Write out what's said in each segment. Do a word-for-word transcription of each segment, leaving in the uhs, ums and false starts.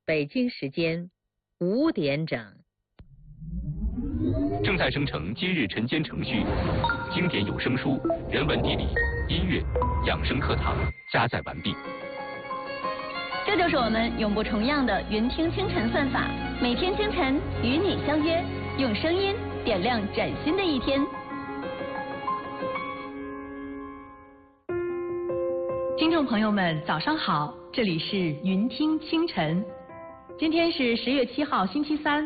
北京时间五点整。 正在生成今日晨间程序，经典有声书、人文地理、音乐、养生课堂加载完毕。 这就是我们永不重样的云听清晨算法，每天清晨与你相约，用声音点亮崭新的一天。 听众朋友们，早上好，这里是云听清晨。今天是十月七号，星期三。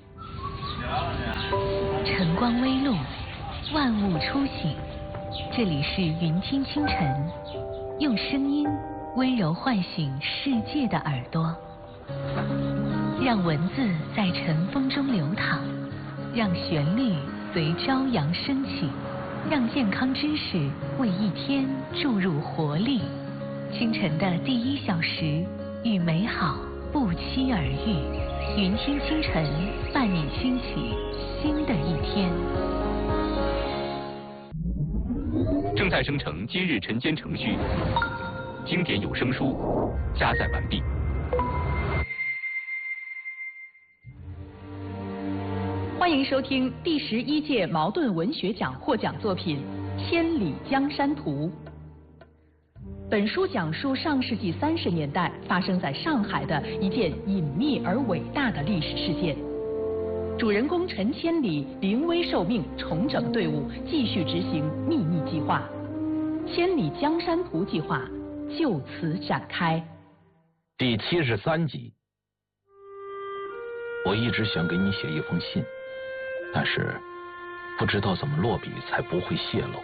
晨光微露，万物初醒。这里是云听清晨，用声音温柔唤醒世界的耳朵，让文字在晨风中流淌，让旋律随朝阳升起，让健康知识为一天注入活力。清晨的第一小时，与美好不期而遇。云听清晨，伴你轻启新的一天。 正在生成今日晨间程序，经典有声书加载完毕。 欢迎收听第十一届茅盾文学奖获奖作品《千里江山图》。本书讲述上世纪三十年代发生在上海的一件隐秘而伟大的历史事件。主人公陈千里临危受命，重整队伍，继续执行秘密计划。千里江山图计划就此展开。 第七十三集。我一直想给你写一封信，但是不知道怎么落笔才不会泄露。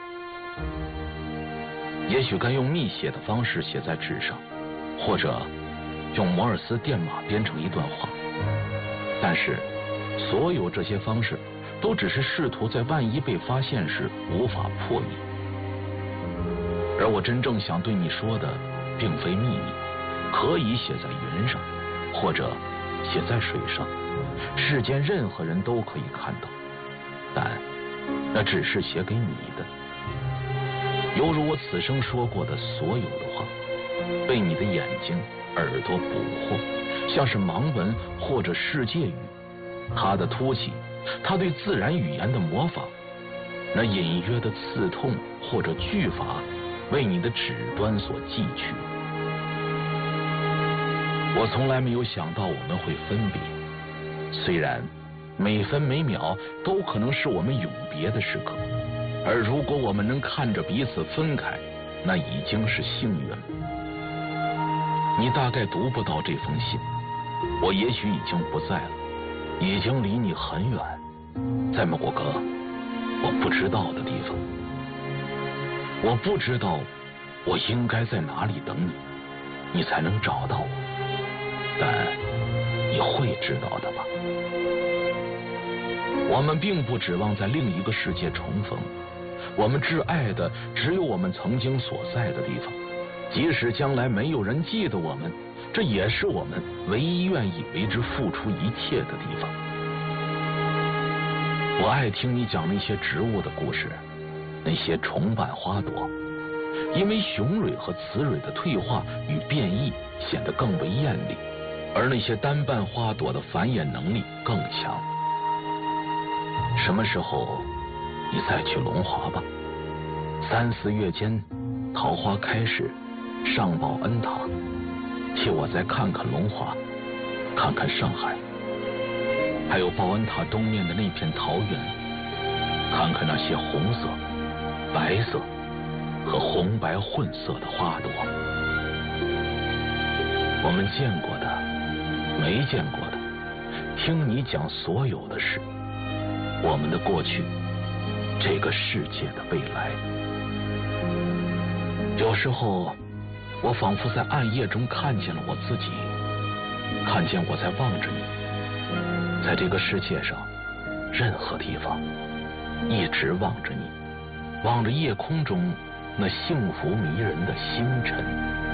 也许该用密写的方式写在纸上，或者用摩尔斯电码编成一段话。但是所有这些方式都只是试图在万一被发现时无法破译。而我真正想对你说的并非秘密，可以写在云上，或者写在水上，世间任何人都可以看到，但那只是写给你的。犹如我此生说过的所有的话，被你的眼睛、耳朵捕获，像是盲文或者世界语。它的突起，它对自然语言的模仿，那隐约的刺痛或者句法，为你的指端所记取。我从来没有想到我们会分别，虽然每分每秒都可能是我们永别的时刻。而如果我们能看着彼此分开，那已经是幸运了。你大概读不到这封信，我也许已经不在了，已经离你很远，在某个我不知道的地方。我不知道我应该在哪里等你，你才能找到我，但你会知道的吧。我们并不指望在另一个世界重逢，我们挚爱的只有我们曾经所在的地方，即使将来没有人记得我们，这也是我们唯一愿意为之付出一切的地方。我爱听你讲那些植物的故事，那些重瓣花朵，因为雄蕊和雌蕊的退化与变异显得更为艳丽，而那些单瓣花朵的繁衍能力更强。什么时候你再去龙华吧，三四月间桃花开时，上报恩塔，替我再看看龙华，看看上海，还有报恩塔东面的那片桃源，看看那些红色、白色和红白混色的花朵。我们见过的、没见过的，听你讲所有的事，我们的过去，这个世界的未来。有时候我仿佛在暗夜中看见了我自己，看见我在望着你，在这个世界上任何地方一直望着你，望着夜空中那幸福迷人的星辰。